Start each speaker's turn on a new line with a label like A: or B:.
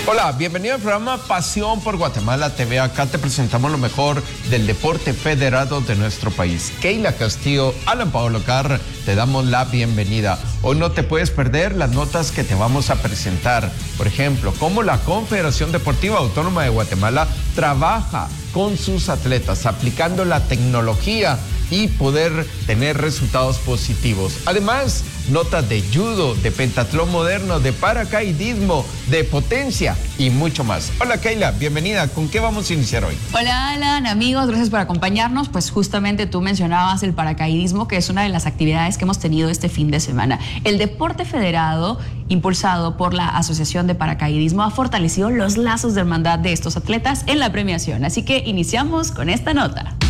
A: Hola, bienvenido al programa Pasión por Guatemala TV. Acá te presentamos lo mejor del deporte federado de nuestro país. Keila Castillo, Alan Paolo Carr, te damos la bienvenida. Hoy no te puedes perder las notas que te vamos a presentar. Por ejemplo, cómo la Confederación Deportiva Autónoma de Guatemala trabaja con sus atletas, aplicando la tecnología y poder tener resultados positivos. Además, notas de judo, de pentatlón moderno, de paracaidismo, de potencia y mucho más. Hola Keila, bienvenida. ¿Con qué vamos a iniciar hoy?
B: Hola Alan, amigos, gracias por acompañarnos. Pues justamente tú mencionabas el paracaidismo, que es una de las actividades que hemos tenido este fin de semana. El deporte federado, impulsado por la Asociación de Paracaidismo, ha fortalecido los lazos de hermandad de estos atletas en la premiación. Así que iniciamos con esta nota.